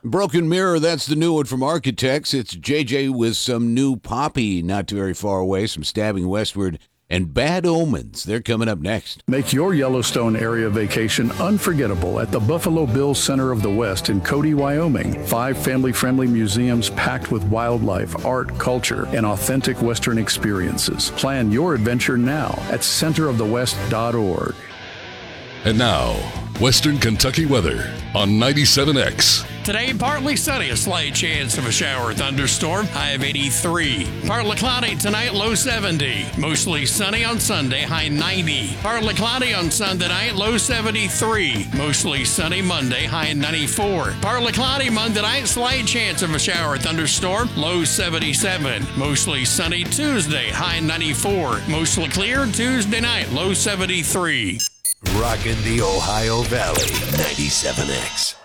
Broken Mirror, that's the new one from Architects. It's JJ with some new Poppy not too very far away, some Stabbing Westward, and Bad Omens. They're coming up next. Make your Yellowstone area vacation unforgettable at the Buffalo Bills Center of the West in Cody, Wyoming. 5 family-friendly museums packed with wildlife, art, culture, and authentic Western experiences. Plan your adventure now at centerofthewest.org. And now, Western Kentucky weather on 97X. Today, partly sunny, a slight chance of a shower or thunderstorm, high of 83. Partly cloudy tonight, low 70. Mostly sunny on Sunday, high 90. Partly cloudy on Sunday night, low 73. Mostly sunny Monday, high 94. Partly cloudy Monday night, slight chance of a shower or thunderstorm, low 77. Mostly sunny Tuesday, high 94. Mostly clear Tuesday night, low 73. Rockin' the Ohio Valley, 97X.